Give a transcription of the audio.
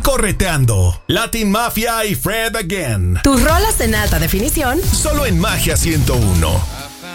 Correteando, Latin Mafia y Fred Again. Tus rolas en alta definición. Solo en Magia 101.